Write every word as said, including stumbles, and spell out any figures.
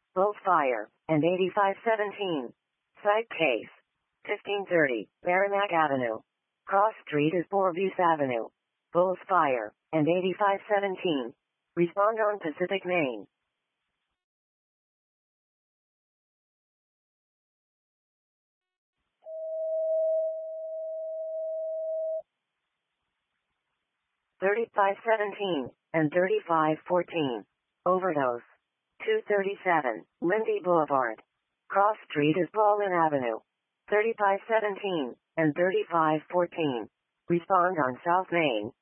both fire, and eighty-five seventeen. Site case. fifteen thirty, Merrimack Avenue. Cross Street is Borbuse Avenue. Both fire, and eighty-five seventeen. Respond on Pacific Main. thirty-five seventeen, and thirty-five fourteen. Overdose. two thirty-seven, Lindy Boulevard. Cross Street is Baldwin Avenue. thirty-five seventeen, and thirty-five fourteen. Respond on South Main.